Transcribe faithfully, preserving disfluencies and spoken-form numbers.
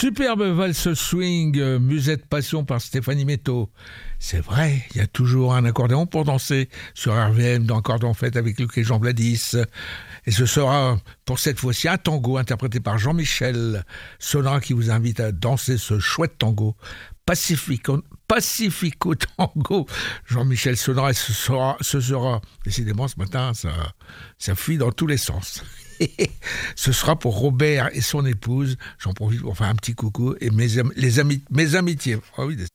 Superbe valse swing, euh, musette passion par Stéphanie Métaux. C'est vrai, il y a toujours un accordéon pour danser sur R V M dans Accordéon Fête avec Luc et Jean Vladis. Et ce sera pour cette fois-ci un tango interprété par Jean-Michel Sonora qui vous invite à danser ce chouette tango. Pacifico, Pacifico Tango, Jean-Michel Sonora, et ce sera, ce sera, décidément ce matin, ça, ça fuit dans tous les sens. Ce sera pour Robert et son épouse. J'en profite pour faire un petit coucou et mes, les amis, mes amitiés. Oh oui,